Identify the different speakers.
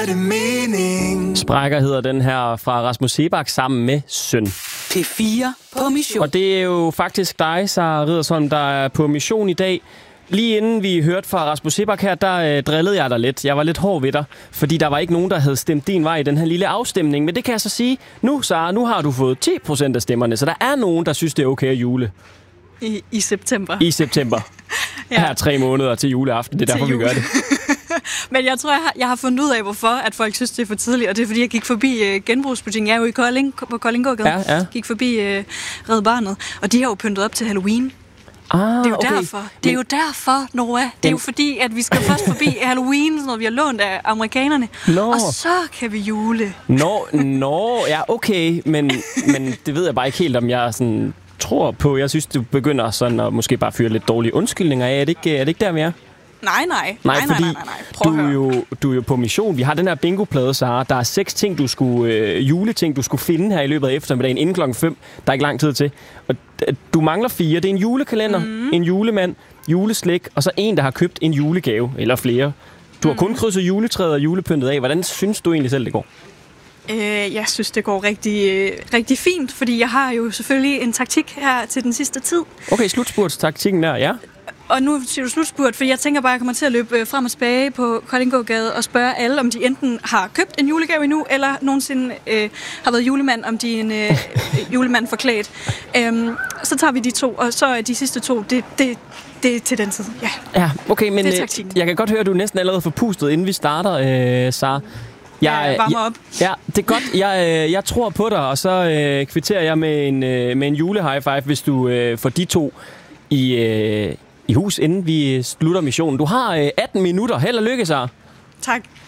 Speaker 1: giver det mening.
Speaker 2: Sprækker hedder den her fra Rasmus Seebach sammen med Søn.
Speaker 3: P4 på mission.
Speaker 2: Og det er jo faktisk dig, Sara Riddersholm, der er på mission i dag. Lige inden vi hørte fra Rasmus Seebach her, der drillede jeg dig lidt. Jeg var lidt hård ved dig, fordi der var ikke nogen, der havde stemt din vej i den her lille afstemning. Men det kan jeg så sige nu, Sara, nu har du fået 10% af stemmerne, så der er nogen, der synes, det er okay at jule.
Speaker 4: I september.
Speaker 2: I september.
Speaker 4: Ja.
Speaker 2: Her 3 måneder til juleaften. Det er derfor, vi gør det.
Speaker 4: Men jeg tror, jeg har fundet ud af, hvorfor at folk synes, det er for tidligt. Og det er, fordi jeg gik forbi genbrugsbutikken. Jeg er jo i Kolding, på Koldinggågade.
Speaker 2: Ja.
Speaker 4: Gik forbi Red Barnet. Og de har jo pyntet op til Halloween. Det er jo derfor. Det er jo derfor, Noah. Det er jo fordi, at vi skal først forbi Halloween, når vi har lånt af amerikanerne. Og så kan vi jule.
Speaker 2: Ja, okay. Men det ved jeg bare ikke helt, om jeg sådan tror på. Jeg synes, du begynder sådan at måske bare fyre lidt dårlige undskyldninger af. Er det ikke der, vi er?
Speaker 4: Nej.
Speaker 2: Du er jo på mission. Vi har den her bingoplade, Sara. Der er 6 ting, juleting, du skulle finde her i løbet af eftermiddagen inden klokken 5. Der er ikke lang tid til. Og du mangler 4. Det er en julekalender, en julemand, juleslik, og så en, der har købt en julegave, eller flere. Du har kun krydset juletræet og julepyntet af. Hvordan synes du egentlig selv, det går?
Speaker 4: Jeg synes, det går rigtig fint, fordi jeg har jo selvfølgelig en taktik her til den sidste tid.
Speaker 2: Okay, slutspurtstaktikken der, ja.
Speaker 4: Og nu siger du slutspurt, for jeg tænker bare, at jeg kommer til at løbe frem og tilbage på Koldinggågade og spørge alle, om de enten har købt en julegave endnu, eller nogensinde har været julemand, om de er en julemand forklædt. Så tager vi de 2, og så er de sidste 2, det er til den tid.
Speaker 2: Ja, okay, men jeg kan godt høre, at du er næsten allerede forpustet, inden vi starter, Sara.
Speaker 4: Jeg varmer op.
Speaker 2: Ja, det er godt. Jeg tror på dig, og så kvitterer jeg med en jule-high five, hvis du får de 2 i hus, inden vi slutter missionen. Du har 18 minutter. Held og lykke, Sara.
Speaker 4: Tak.